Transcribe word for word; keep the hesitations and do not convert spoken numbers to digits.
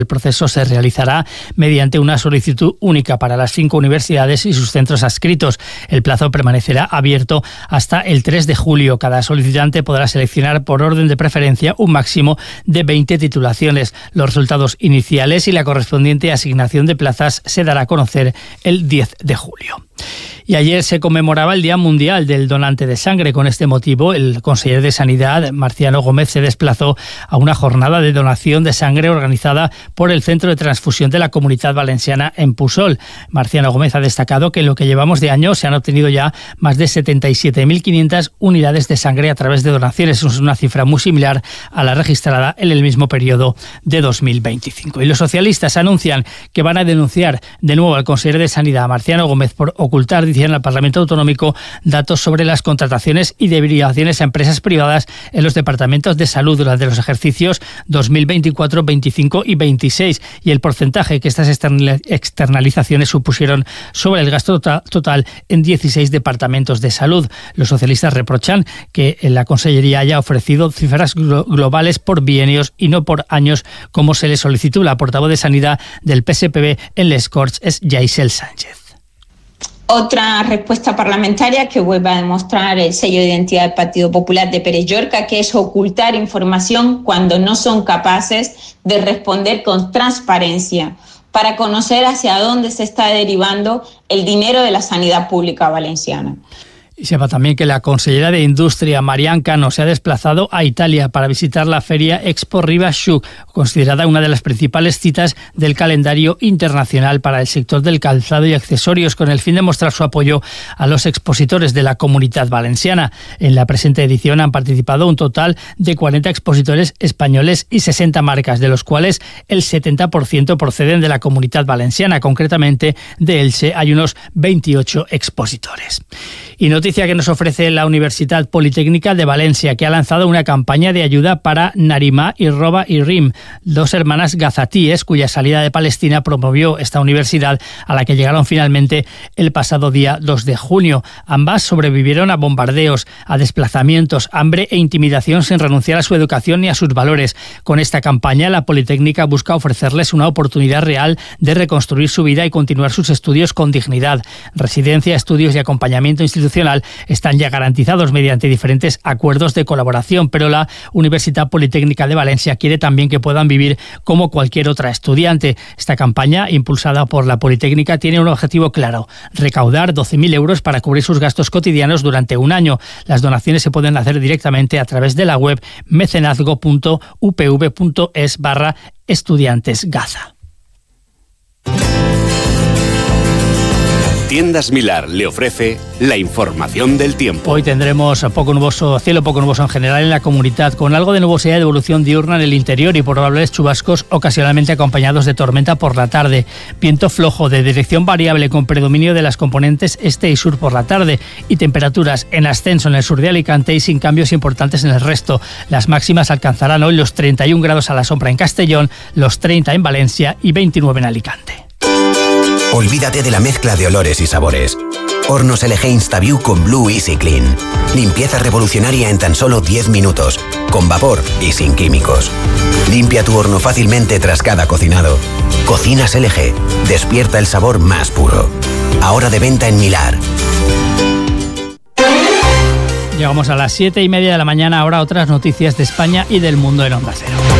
El proceso se realizará mediante una solicitud única para las cinco universidades y sus centros adscritos. El plazo permanecerá abierto hasta el tres de julio. Cada solicitante podrá seleccionar por orden de preferencia un máximo de veinte titulaciones. Los resultados iniciales y la correspondiente asignación de plazas se dará a conocer el diez de julio. Y ayer se conmemoraba el Día Mundial del Donante de Sangre. Con este motivo, el consejero de Sanidad, Marciano Gómez, se desplazó a una jornada de donación de sangre organizada por el Centro de Transfusión de la Comunitat Valenciana en Puçol. Marciano Gómez ha destacado que en lo que llevamos de año se han obtenido ya más de setenta y siete mil quinientas unidades de sangre a través de donaciones. Es una cifra muy similar a la registrada en el mismo periodo de dos mil veinticinco. Y los socialistas anuncian que van a denunciar de nuevo al consejero de Sanidad, Marciano Gómez, por ocultar, dicen al Parlamento Autonómico, datos sobre las contrataciones y derivaciones a empresas privadas en los departamentos de salud durante los ejercicios dos mil veinticuatro, veinticinco y veintiséis, y el porcentaje que estas externalizaciones supusieron sobre el gasto total en dieciséis departamentos de salud. Los socialistas reprochan que la Consellería haya ofrecido cifras globales por bienios y no por años, como se le solicitó. La portavoz de Sanidad del P S P B en Les Corts es Yaisel Sánchez. Otra respuesta parlamentaria que vuelve a demostrar el sello de identidad del Partido Popular de Pere Llorca, que es ocultar información cuando no son capaces de responder con transparencia para conocer hacia dónde se está derivando el dinero de la sanidad pública valenciana. Y sepa también que la consellera de Industria, Marian Cano, se ha desplazado a Italia para visitar la feria Expo Riva-Sciuc, considerada una de las principales citas del calendario internacional para el sector del calzado y accesorios, con el fin de mostrar su apoyo a los expositores de la Comunitat Valenciana. En la presente edición han participado un total de cuarenta expositores españoles y sesenta marcas, de los cuales el setenta por ciento proceden de la Comunitat Valenciana. Concretamente, de Elche hay unos veintiocho expositores. Y noticia que nos ofrece la Universitat Politécnica de Valencia, que ha lanzado una campaña de ayuda para Narimá y Roba y Rim, dos hermanas gazatíes cuya salida de Palestina promovió esta universidad, a la que llegaron finalmente el pasado día dos de junio. Ambas sobrevivieron a bombardeos, a desplazamientos, hambre e intimidación sin renunciar a su educación ni a sus valores. Con esta campaña, la Politécnica busca ofrecerles una oportunidad real de reconstruir su vida y continuar sus estudios con dignidad. Residencia, estudios y acompañamiento institucional están ya garantizados mediante diferentes acuerdos de colaboración, pero la Universitat Politécnica de Valencia quiere también que puedan vivir como cualquier otra estudiante. Esta campaña, impulsada por la Politécnica, tiene un objetivo claro: recaudar doce mil euros para cubrir sus gastos cotidianos durante un año. Las donaciones se pueden hacer directamente a través de la web mecenazgo punto u p v punto es barra estudiantes Gaza. Tiendas Milar le ofrece la información del tiempo. Hoy tendremos poco nuboso, cielo poco nuboso en general en la comunidad, con algo de nubosidad de evolución diurna en el interior y probables chubascos ocasionalmente acompañados de tormenta por la tarde. Viento flojo de dirección variable con predominio de las componentes este y sur por la tarde, y temperaturas en ascenso en el sur de Alicante y sin cambios importantes en el resto. Las máximas alcanzarán hoy los treinta y un grados a la sombra en Castellón, los treinta en Valencia y veintinueve en Alicante. Olvídate de la mezcla de olores y sabores. Hornos L G InstaView con Blue Easy Clean. Limpieza revolucionaria en tan solo diez minutos, con vapor y sin químicos. Limpia tu horno fácilmente tras cada cocinado. Cocinas L G. Despierta el sabor más puro. Ahora de venta en Milar. Llegamos a las siete y media de la mañana. Ahora otras noticias de España y del mundo en Onda Cero.